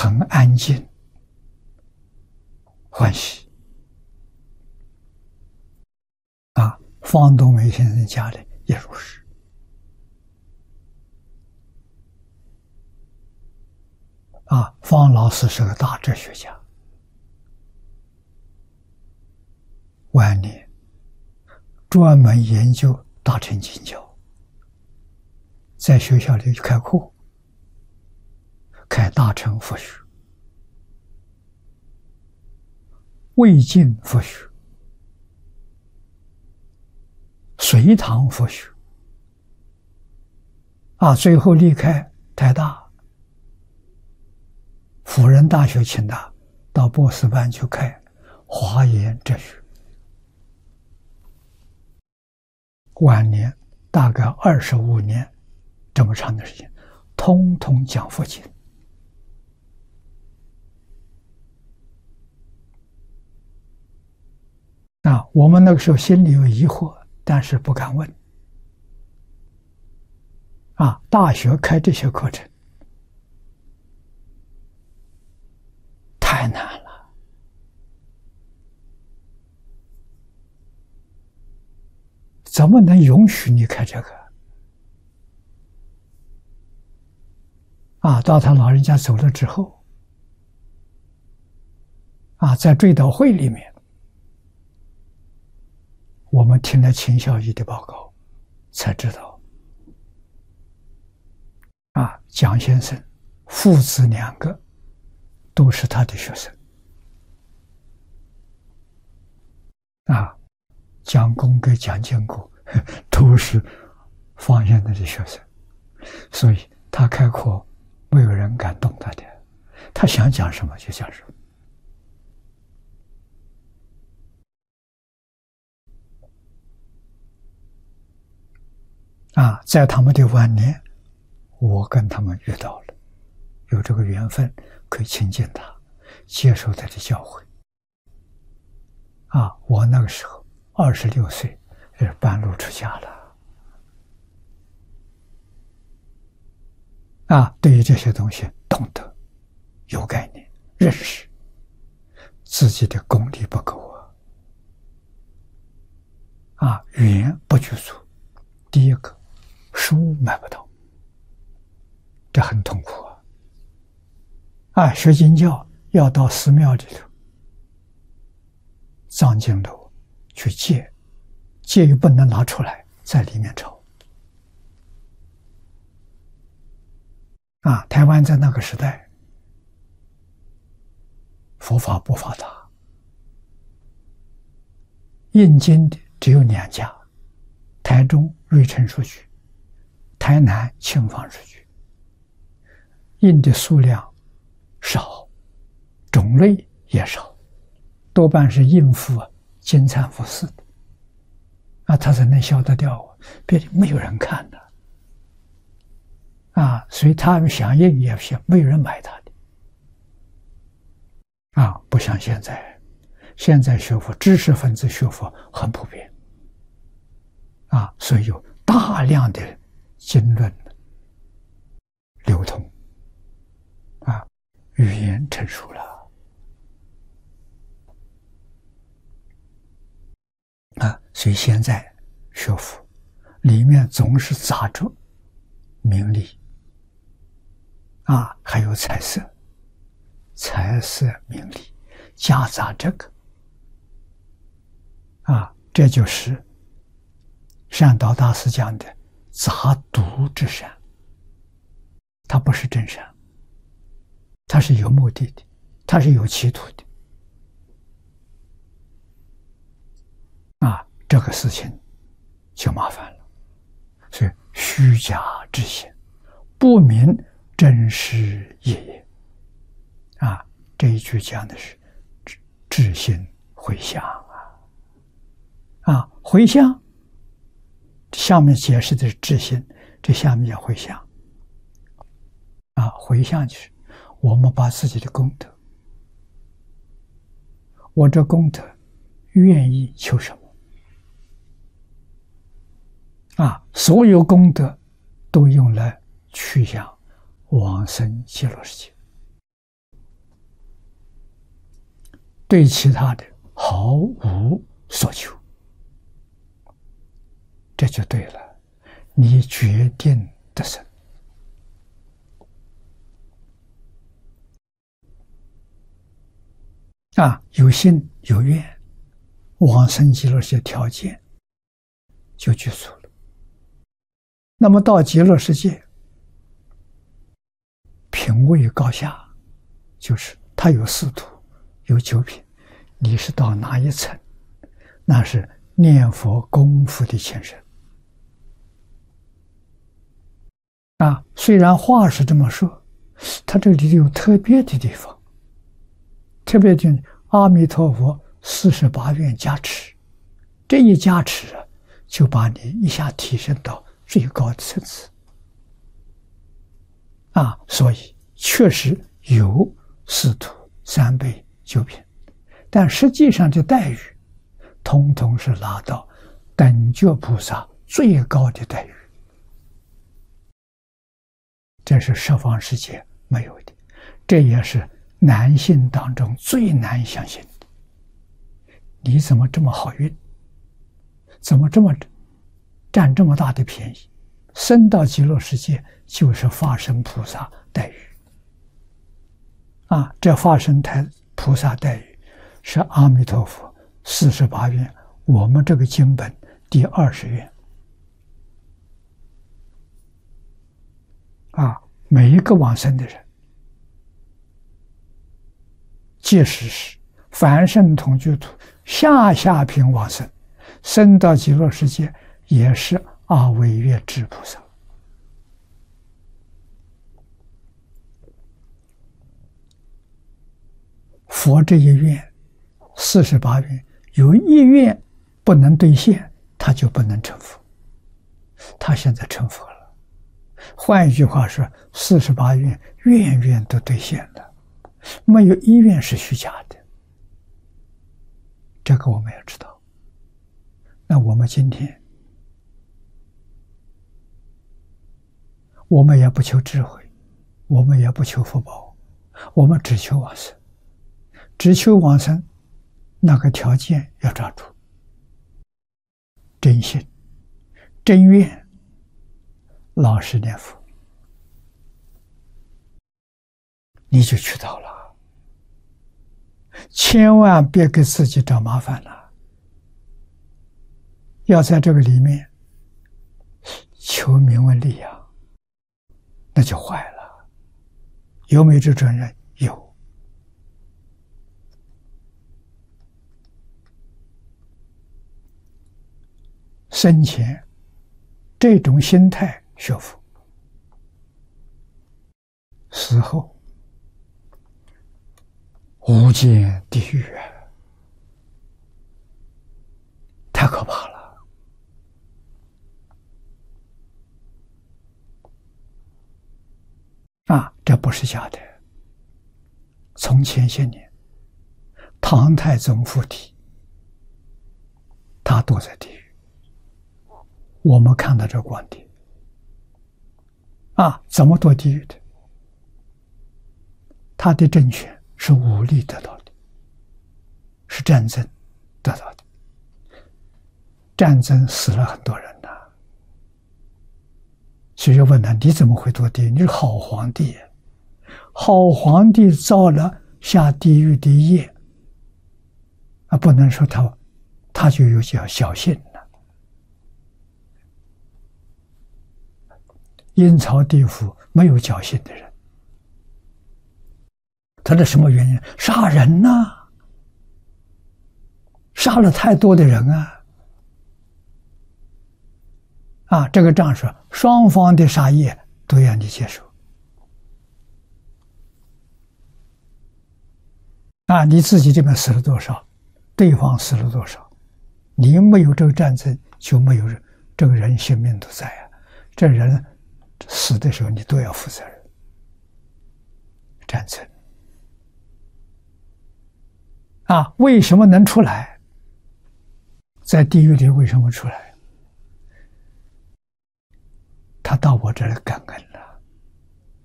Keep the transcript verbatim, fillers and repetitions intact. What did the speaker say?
很安静，欢喜。啊，方东梅先生家里也如是。啊，方老师是个大哲学家，晚年专门研究大乘经教，在学校里开课，开大乘佛学、魏晋佛学、隋唐佛学，啊，最后离开台大，辅仁大学、清大，到博士班去开华严哲学。晚年大概二十五年这么长的时间，通通讲佛经。啊，我们那个时候心里有疑惑，但是不敢问。啊，大学开这些课程太难了。怎么能允许你开这个？啊，到他老人家走了之后，啊，在追悼会里面，我们听了秦孝仪的报告，才知道，啊，蒋先生父子两个都是他的学生，啊，蒋公跟蒋经国都是方先生的学生，所以他开课没有人敢动他的，他想讲什么就讲什么。啊，在他们的晚年，我跟他们遇到了，有这个缘分可以亲近他，接受他的教诲。啊，我那个时候二十六岁，是半路出家了。啊，对于这些东西懂得，有概念，认识，自己的功力不够啊。啊，语言不具足，第一个，书买不到，这很痛苦啊！啊，学经教要到寺庙里头、藏经楼去借，借又不能拿出来，在里面抄。啊，台湾在那个时代，佛法不发达，印经的只有两家，台中瑞城书局，台南庆芳书局。印的数量少，种类也少，多半是应付金蝉服饰的。啊，他才能销得掉，别的没有人看的。啊，所以他们想印也行，没有人买他的。啊，不像现在，现在学佛，知识分子学佛很普遍。啊，所以有大量的经论流通，啊，语言成熟了，啊，所以现在学佛里面总是杂着名利，啊，还有财色，财色名利夹杂这个，啊，这就是善导大师讲的杂毒之善，它不是真善，它是有目的的，它是有企图的。啊，这个事情就麻烦了。所以虚假之心，不明真实业也。啊，这一句讲的是智心回向啊，啊，回向。下面解释的是智心，这下面也回向。啊，回向就是我们把自己的功德，我这功德愿意求什么？啊，所有功德都用来去向往生极乐世界。 对其他的毫无所求，这就对了，你决定得生。啊，有心有愿，往生极乐世界条件就具足了。那么到极乐世界，品位高下，就是它有四土，有九品，你是到哪一层，那是念佛功夫的前身。啊，虽然话是这么说，它这里有特别的地方。特别的阿弥陀佛四十八愿加持，这一加持啊，就把你一下提升到最高的层次啊！所以确实有四土、三辈、九品，但实际上的待遇，统统是拿到等觉菩萨最高的待遇，这是十方世界没有的，这也是男性当中最难相信的。你怎么这么好运？怎么这么占这么大的便宜？生到极乐世界就是化身菩萨待遇啊！这化身台菩萨待遇是阿弥陀佛四十八愿，我们这个经本第二十愿啊！每一个往生的人，即使是凡圣同居土下下品往生，生到极乐世界也是阿惟越致菩萨。佛这一愿四十八愿，有一愿不能兑现，他就不能成佛。他现在成佛了，换一句话说，四十八愿愿愿都兑现了，没有一愿是虚假的。这个我们要知道。那我们今天，我们也不求智慧，我们也不求福报，我们只求往生。只求往生，那个条件要抓住，真心、真愿，老实念佛，你就去到了。千万别给自己找麻烦了，要在这个里面求名闻利养，那就坏了。有没有这种人？有。生前这种心态学佛，死后无间地狱啊，太可怕了啊！这不是假的。从前些年，唐太宗附体，他躲在地狱。我们看到这光碟啊，怎么堕地狱的？他的政权是武力得到的，是战争得到的。战争死了很多人呐、啊，所以就问他：你怎么会堕地狱？你是好皇帝，好皇帝造了下地狱的业啊，不能说他他就有叫小信。阴曹地府没有侥幸的人，他的什么原因？杀人呐、啊，杀了太多的人啊！啊，这个仗说双方的杀业都要你接受啊！你自己这边死了多少，对方死了多少，你没有这个战争，就没有人，这个人性命都在啊！这人死的时候，你都要负责任。战争啊，为什么能出来？在地狱里为什么出来？他到我这来感恩了。